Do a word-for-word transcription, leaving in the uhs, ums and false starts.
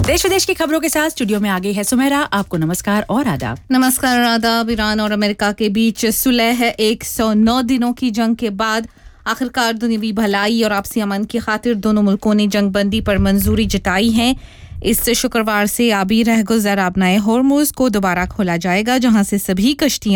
देश विदेश की खबरों के साथ स्टूडियो में आ गई है सुमेरा। आपको नमस्कार और आदाब। नमस्कार और आदाब। ईरान और अमेरिका के बीच सुलह है एक सौ नौ दिनों की जंग के बाद आखिरकार दुनियावी भलाई और आपसी अमन की खातिर दोनों मुल्कों ने जंगबंदी पर मंजूरी जताई है। इस शुक्रवार से आबी रहगुजर आबनाए होर्मुज को दोबारा खोला जाएगा, जहां से सभी कश्तियां